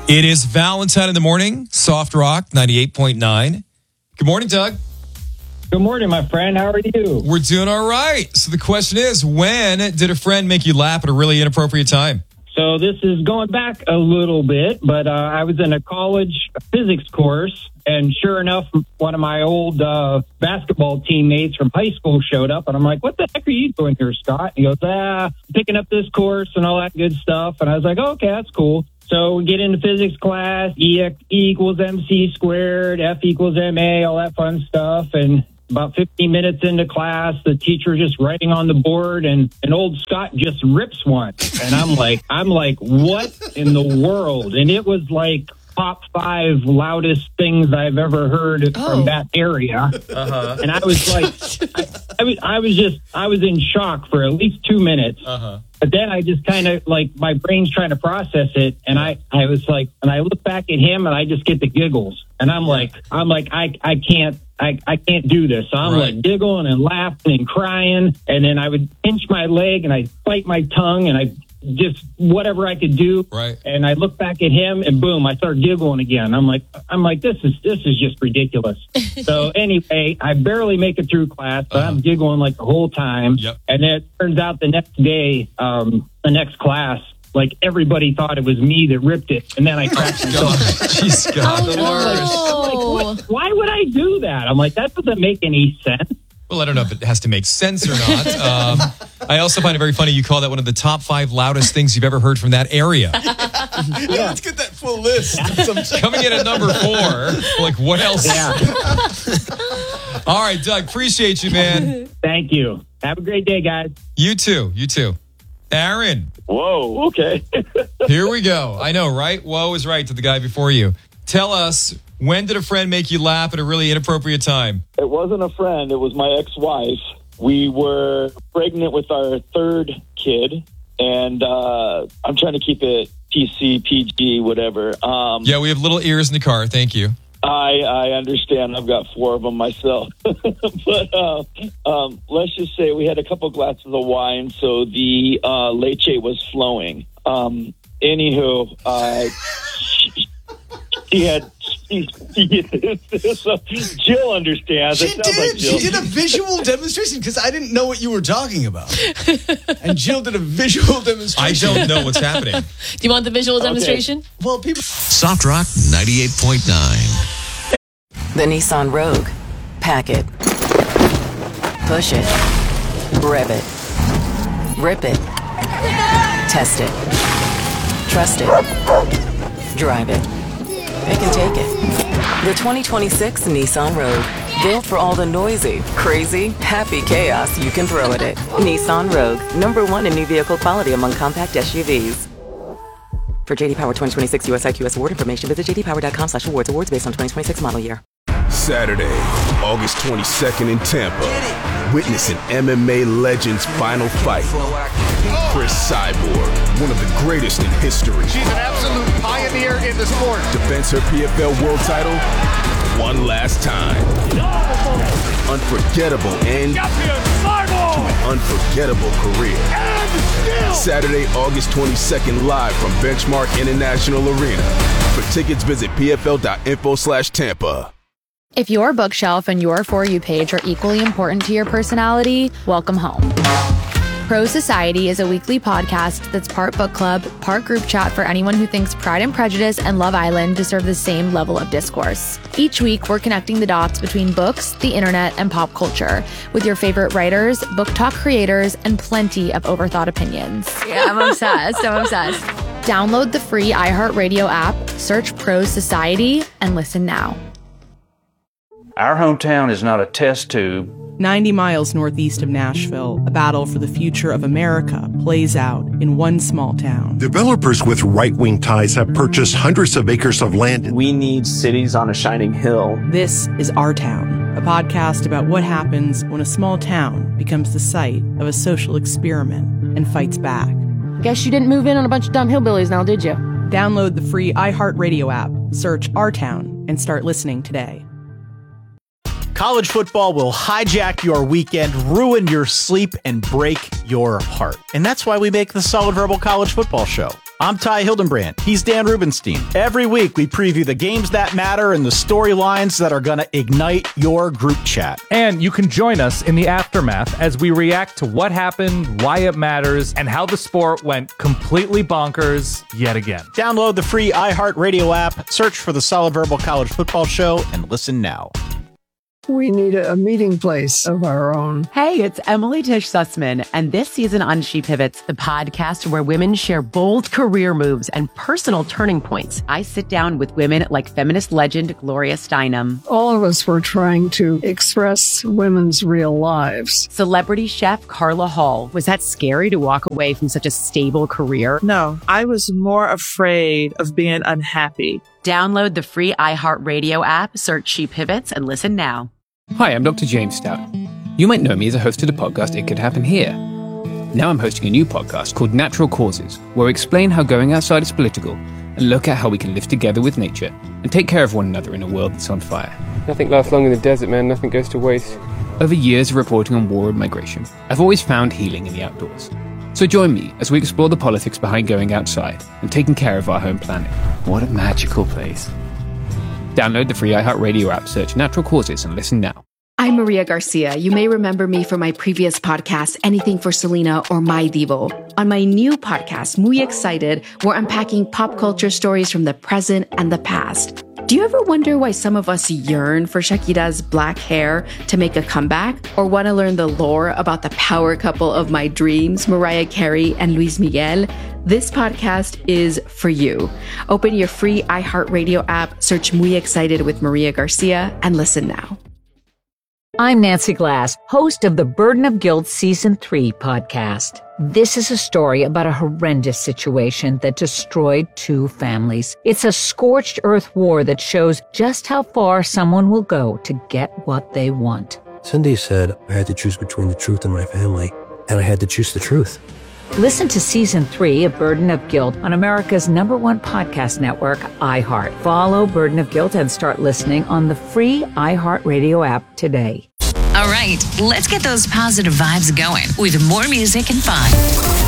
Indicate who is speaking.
Speaker 1: It is Valentine in the morning, Soft Rock 98.9. Good morning, Doug.
Speaker 2: Good morning, my friend. How are you?
Speaker 1: We're doing all right. So the question is, when did a friend make you laugh at a really inappropriate time?
Speaker 2: So this is going back a little bit, but I was in a college physics course, and sure enough, one of my old basketball teammates from high school showed up, and I'm like, what the heck are you doing here, Scott? And he goes, picking up this course and all that good stuff. And I was like, okay, that's cool. So we get into physics class, E equals MC squared, F equals MA, all that fun stuff. And about 15 minutes into class, the teacher just writing on the board, and old Scott just rips one. And I'm like, what in the world? And it was like top 5 loudest things I've ever heard from that area. Uh-huh. And I was like, I was in shock for at least 2 minutes. Uh-huh. But then I just kind of like, my brain's trying to process it. And I was like, and I look back at him and I just get the giggles. And I'm like, I can't do this. So I'm like giggling and laughing and crying. And then I would pinch my leg and I'd bite my tongue and I just whatever I could do.
Speaker 1: Right.
Speaker 2: And I look back at him and boom, I start giggling again. I'm like, this is just ridiculous. So anyway, I barely make it through class, but I'm giggling like the whole time.
Speaker 1: Yep.
Speaker 2: And then it turns out the next day, the next class, like everybody thought it was me that ripped it, and then I cracked myself.
Speaker 1: Jeez, God.
Speaker 2: I'm like, why would I do that? I'm like, that doesn't make any sense.
Speaker 1: Well, I don't know if it has to make sense or not. I also find it very funny you call that one of the top 5 loudest things you've ever heard from that area.
Speaker 3: Yeah, let's get that full list.
Speaker 1: Coming in at number 4, like what else?
Speaker 2: Yeah.
Speaker 1: All right, Doug, appreciate you, man.
Speaker 2: Thank you. Have a great day, guys.
Speaker 1: You too. Aaron.
Speaker 4: Whoa, okay.
Speaker 1: Here we go. I know, right? Whoa is right to the guy before you. Tell us, when did a friend make you laugh at a really inappropriate time?
Speaker 4: It wasn't a friend. It was my ex-wife. We were pregnant with our 3rd kid, and I'm trying to keep it PC, PG, whatever.
Speaker 1: Yeah, we have little ears in the car. Thank you.
Speaker 4: I understand. I've got 4 of them myself. But let's just say we had a couple glasses of wine, so the leche was flowing. Anywho, so Jill understands.
Speaker 3: She did a visual demonstration because I didn't know what you were talking about. And Jill did a visual demonstration.
Speaker 1: I don't know what's happening.
Speaker 5: Do you want the visual demonstration?
Speaker 3: Well, people...
Speaker 6: Soft Rock 98.9.
Speaker 7: The Nissan Rogue. Pack it. Push it. Rev it. Rip it. Test it. Trust it. Drive it. Pick and take it. The 2026 Nissan Rogue. Built for all the noisy, crazy, happy chaos you can throw at it. Nissan Rogue. #1 in new vehicle quality among compact SUVs. For JD Power 2026 US IQS award information, visit jdpower.com/awards. Awards based on 2026 model year.
Speaker 8: Saturday, August 22nd in Tampa. Witness an MMA legend's final fight. Chris Cyborg, one of the greatest in history.
Speaker 9: She's an absolute pioneer in the sport.
Speaker 8: Defends her PFL world title one last time. Unforgettable end to an unforgettable career. Saturday, August 22nd, live from Benchmark International Arena. For tickets, visit pfl.info/Tampa.
Speaker 10: If your bookshelf and your For You page are equally important to your personality, welcome home. Pro Society is a weekly podcast that's part book club, part group chat for anyone who thinks Pride and Prejudice and Love Island deserve the same level of discourse. Each week, we're connecting the dots between books, the internet, and pop culture with your favorite writers, book talk creators, and plenty of overthought opinions. Yeah, I'm obsessed. Download the free iHeartRadio app, search Pro Society, and listen now.
Speaker 11: Our hometown is not a test tube.
Speaker 12: 90 miles northeast of Nashville, a battle for the future of America plays out in one small town.
Speaker 13: Developers with right-wing ties have purchased hundreds of acres of land.
Speaker 14: We need cities on a shining hill.
Speaker 12: This is Our Town, a podcast about what happens when a small town becomes the site of a social experiment and fights back.
Speaker 5: Guess you didn't move in on a bunch of dumb hillbillies now, did you?
Speaker 12: Download the free iHeartRadio app, search Our Town, and start listening today.
Speaker 15: College football will hijack your weekend, ruin your sleep, and break your heart. And that's why we make the Solid Verbal College Football Show. I'm Ty Hildenbrand. He's Dan Rubenstein. Every week, we preview the games that matter and the storylines that are going to ignite your group chat.
Speaker 16: And you can join us in the aftermath as we react to what happened, why it matters, and how the sport went completely bonkers yet again.
Speaker 15: Download the free iHeartRadio app, search for the Solid Verbal College Football Show, and listen now.
Speaker 17: We need a meeting place of our own.
Speaker 18: Hey, it's Emily Tish Sussman, and this season on She Pivots, the podcast where women share bold career moves and personal turning points. I sit down with women like feminist legend Gloria Steinem.
Speaker 17: All of us were trying to express women's real lives.
Speaker 18: Celebrity chef Carla Hall. Was that scary to walk away from such a stable career?
Speaker 19: No, I was more afraid of being unhappy.
Speaker 18: Download the free iHeartRadio app, search She Pivots, and listen now.
Speaker 20: Hi, I'm Dr. James Stout. You might know me as a host of the podcast It Could Happen Here. Now I'm hosting a new podcast called Natural Causes, where we explain how going outside is political and look at how we can live together with nature and take care of one another in a world that's on fire.
Speaker 21: Nothing lasts long in the desert, man. Nothing goes to waste.
Speaker 20: Over years of reporting on war and migration, I've always found healing in the outdoors. So join me as we explore the politics behind going outside and taking care of our home planet. What a magical place. Download the free iHeartRadio app, search Natural Causes, and listen now.
Speaker 22: I'm Maria Garcia. You may remember me from my previous podcast, Anything for Selena or My Divo. On my new podcast, Muy Excited, we're unpacking pop culture stories from the present and the past. Do you ever wonder why some of us yearn for Shakira's black hair to make a comeback? Or want to learn the lore about the power couple of my dreams, Mariah Carey and Luis Miguel? This podcast is for you. Open your free iHeartRadio app, search Muy Excited with Maria Garcia, and listen now.
Speaker 23: I'm Nancy Glass, host of the Burden of Guilt Season 3 podcast. This is a story about a horrendous situation that destroyed 2 families. It's a scorched earth war that shows just how far someone will go to get what they want.
Speaker 24: Cindy said I had to choose between the truth and my family, and I had to choose the truth.
Speaker 23: Listen to Season 3 of Burden of Guilt on America's #1 podcast network, iHeart. Follow Burden of Guilt and start listening on the free iHeartRadio app today.
Speaker 25: All right, let's get those positive vibes going with more music and fun.